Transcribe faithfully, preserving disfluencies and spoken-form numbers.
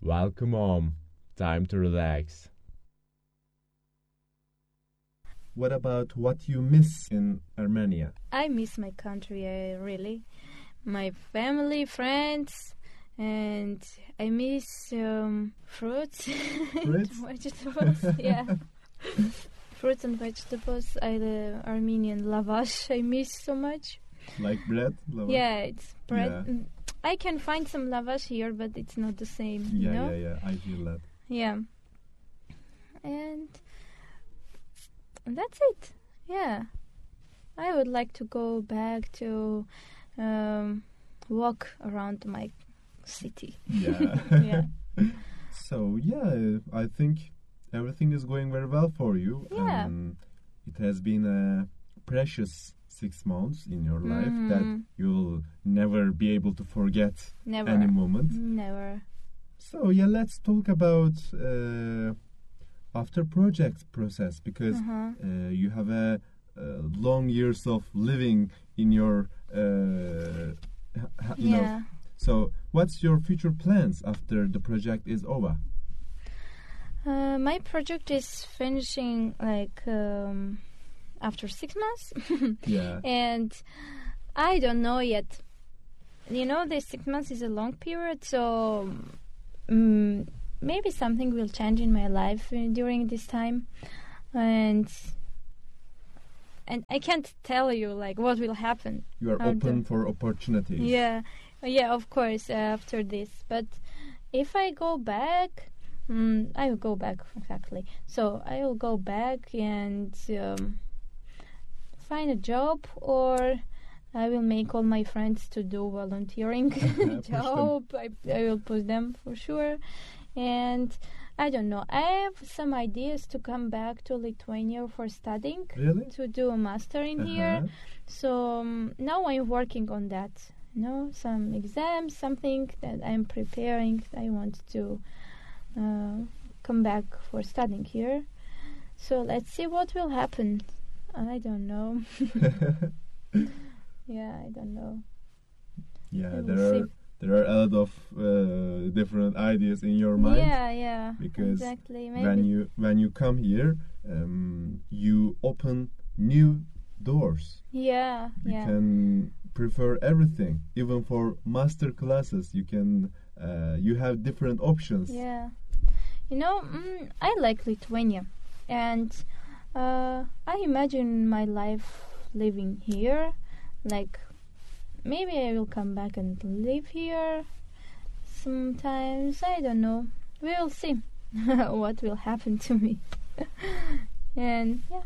Welcome home. Time to relax. What about what you miss in Armenia? I miss my country, I really. My family, friends, and I miss um, fruits. Fruits? Vegetables, yeah. Fruits and vegetables. I the Armenian lavash I miss so much. Like bread? Lava? Yeah, it's bread. Yeah. Mm, I can find some lavash here, but it's not the same. Yeah, you know? yeah, yeah. I feel that. Yeah. And that's it. Yeah. I would like to go back to um, walk around my city. Yeah. Yeah. So, yeah, I think everything is going very well for you. Yeah. And it has been a precious six months in your life that Mhm. you'll never be able to forget Never. any moment. Never. So, yeah, let's talk about uh, after project process because Uh-huh. uh, you have a, uh long years of living in your uh, ha- you know. Yeah. So what's your future plans after the project is over? Uh, my project is finishing like um, after six months. Yeah. And I don't know yet. You know, the six months is a long period, so um, maybe something will change in my life uh, during this time, and and I can't tell you like what will happen. You are How open the- for opportunities. Yeah, yeah, of course. Uh, after this, but if I go back, mm, I will go back exactly. So I will go back and um, find a job, or I will make all my friends to do volunteering Push them. job. I, I will push them for sure. And I don't know. I have some ideas to come back to Lithuania for studying, Really? to do a master in here. Uh-huh. So um, now I'm working on that. You know, some exams, something that I'm preparing. I want to uh, come back for studying here. So let's see what will happen. I don't know. Yeah, I don't know. Yeah, We will there are see. there are a lot of uh, different ideas in your mind. Yeah, yeah, Because exactly. Maybe. When you when you come here, um, you open new doors. yeah, You yeah. can prefer everything, even for master classes. You can uh, you have different options. Yeah. You know, mm, I like Lithuania, and uh, I imagine my life living here. Like, maybe I will come back and live here sometimes. I don't know. We will see what will happen to me. And yeah,